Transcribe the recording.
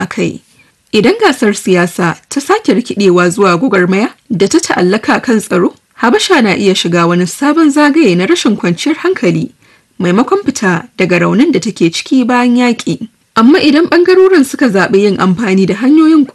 a kai. Idan gasar siyasa ta sake rikidewa zuwa gwagwarmaya da ta ta'allaka kan tsaro, Habasha na iya shiga wani sabon zagaye na rashin kwanciyar hankali maimakon fita daga raunin da take ciki bayan yaƙi. Amma idan ɓangarorin suka zaɓi yin amfani da hanyoyin